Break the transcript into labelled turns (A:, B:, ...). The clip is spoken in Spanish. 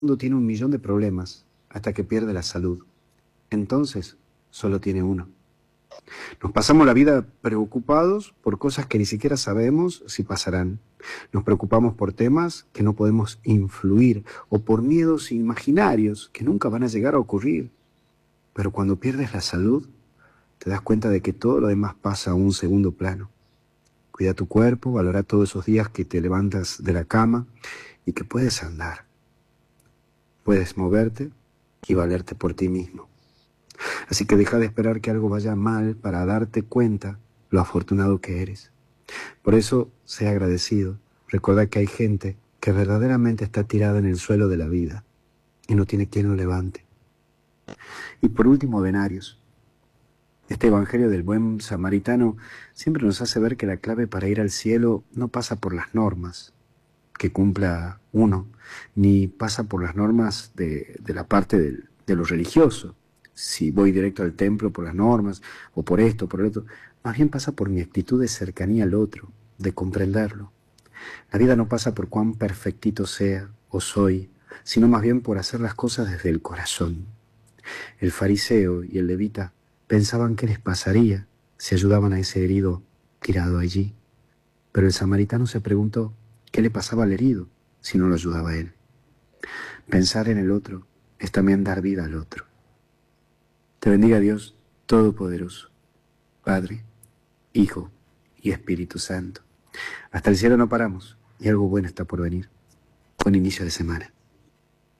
A: mundo tiene 1.000.000 de problemas hasta que pierde la salud. Entonces, solo tiene uno. Nos pasamos la vida preocupados por cosas que ni siquiera sabemos si pasarán. Nos preocupamos por temas que no podemos influir o por miedos imaginarios que nunca van a llegar a ocurrir. Pero cuando pierdes la salud, te das cuenta de que todo lo demás pasa a un segundo plano. Cuida tu cuerpo, valora todos esos días que te levantas de la cama y que puedes andar. Puedes moverte y valerte por ti mismo. Así que deja de esperar que algo vaya mal para darte cuenta lo afortunado que eres. Por eso, sé agradecido. Recuerda que hay gente que verdaderamente está tirada en el suelo de la vida y no tiene quien lo levante. Y por último, denarios. Este evangelio del buen samaritano siempre nos hace ver que la clave para ir al cielo no pasa por las normas que cumpla uno, ni pasa por las normas de la parte de lo religioso. Si voy directo al templo por las normas, o por esto, por el otro, más bien pasa por mi actitud de cercanía al otro, de comprenderlo. La vida no pasa por cuán perfectito sea o soy, sino más bien por hacer las cosas desde el corazón. El fariseo y el levita pensaban qué les pasaría si ayudaban a ese herido tirado allí. Pero el samaritano se preguntó qué le pasaba al herido si no lo ayudaba a él. Pensar en el otro es también dar vida al otro. Te bendiga Dios Todopoderoso, Padre, Hijo y Espíritu Santo. Hasta el cielo no paramos y algo bueno está por venir. Buen inicio de semana.